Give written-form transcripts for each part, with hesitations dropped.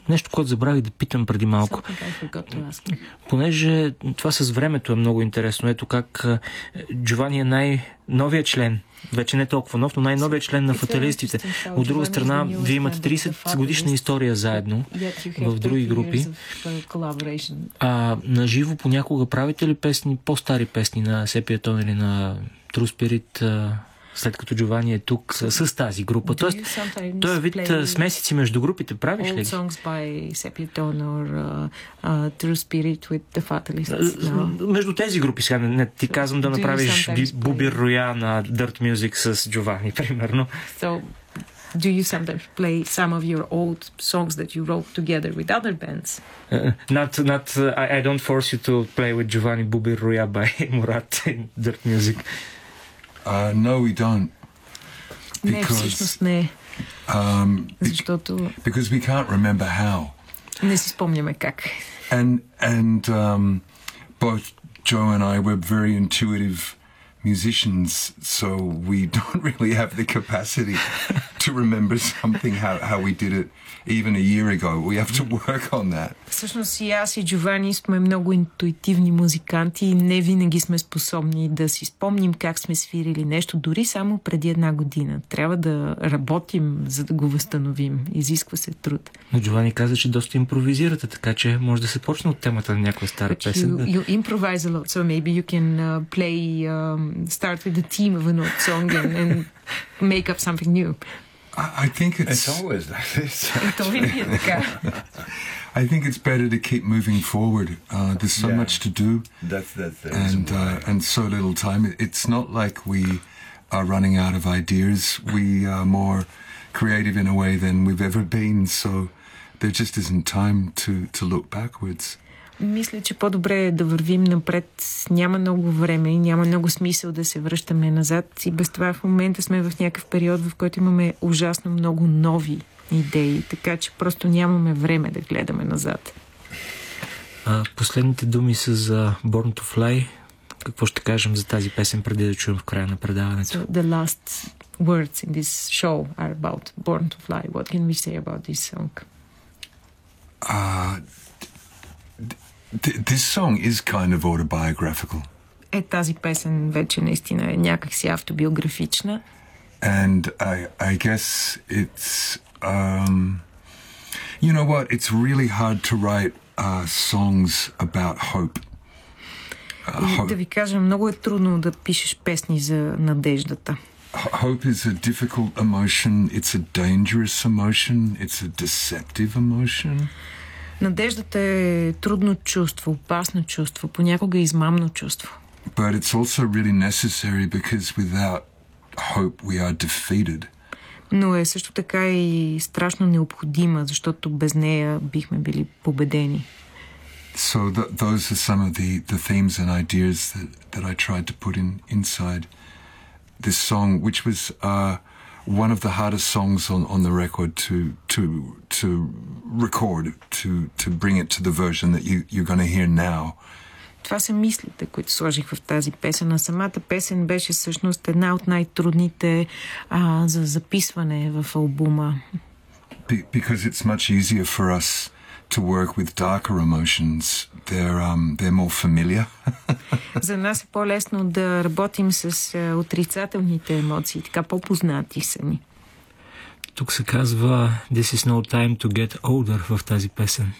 нещо, което забравих да питам преди малко. Понеже това с времето е много интересно. Ето как Джовани е най-новият член, вече не толкова нов, но най-новият член на фаталистите. От друга страна, вие имате 30 годишна история заедно в други групи. На живо понякога правите ли песни, по-стари песни на Sepia Tone или на True Spirit, след като Джовани е тук с тази група? Тоест, той е вид смесици между групите. Правиш ли? Между тези групи сега. Не ти казвам да направиш Бубир Роя на Dirt Music с Джовани, примерно. Do you sometimes play some of your old songs that you wrote together with other bands? I don't force you to play with Giovanni Bubir Roya by Murat in Dirt Music. No, we don't. Because we can't remember how. Не си спомняме как. And both Joe and I were very intuitive musicians, so we don't really have the capacity to remember something how we did it even a year ago. We have to work on that. Всъщност и аз и Джовани сме много интуитивни музиканти и не винаги сме способни да си спомним как сме свирили нещо, дори само преди една година. Трябва да работим, за да го възстановим. Изисква се труд. Но Джовани каза, че доста импровизирате, така че може да се почне от темата на някоя стара песен. You improvise a lot, so maybe you can start with the theme of an old song and make up something new. I think it's always like this. I think it's better to keep moving forward. There's so much to do. That's and so little time. It's not like we are running out of ideas. We are more creative in a way than we've ever been. So there just isn't time to look backwards. Мисля, че по-добре е да вървим напред. Няма много време и няма много смисъл да се връщаме назад. И без това в момента сме в някакъв период, в който имаме ужасно много нови идеи, така че просто нямаме време да гледаме назад. Последните думи са за Born to Fly. Какво ще кажем за тази песен преди да чуем в края на предаването? So the last words in this show are about Born to Fly. What can we say about this song? This song is kind of autobiographical. Тази песен вече наистина е някакси автобиографична. And I guess it's you know what? It's really hard to write songs about hope. Да ви кажа, много е трудно да пишеш песни за надеждата. Hope is a difficult emotion. It's a dangerous emotion. It's a deceptive emotion. Надеждата е трудно чувство, опасно чувство, понякога измамно чувство. But it's also really necessary because without hope we are defeated. Но е също така и страшно необходима, защото без нея бихме били победени. So those are some of the themes and ideas that I tried to put inside this song, which was one of the hardest songs on the record to record, to bring it to the version that you're going to hear now. Това са мислите, които сложих в тази песен. А самата песен беше всъщност една от най-трудните за записване в албума. Because it's much easier for us to work with darker emotions. They're more familiar. За нас е по-лесно да работим с отрицателните емоции, така по-познати са ни. Тук се казва This is no time to get older в тази песен.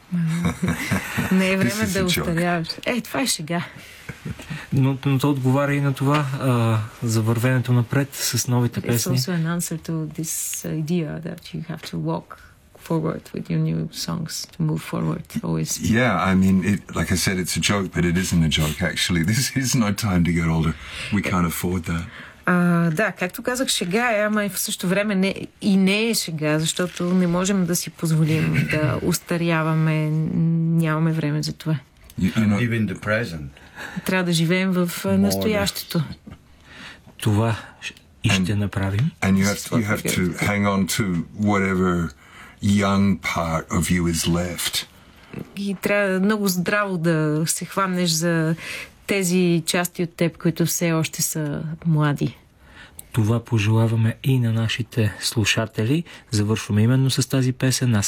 Не е време да устаряваш. Това е шега. Но то отговаря и на това за вървенето напред с новите песни. It's also an answer to this idea that you have to walk forward with your new songs, to move forward always. Yeah, I mean, like I said, it's a joke, but it isn't a joke, actually. This is no time to get older. We can't afford that. Да, както казах, шега е, ама в същото време не е шега, защото не можем да си позволим да устаряваме, нямаме време за това. Live in the present. Трябва да живеем в настоящето. Това и ще направим. And you have to hang on to whatever young part of you is left. И трябва много здраво да се хванеш за тези части от теб, които все още са млади. Това пожелаваме и на нашите слушатели. Завършваме именно с тази песен. Аз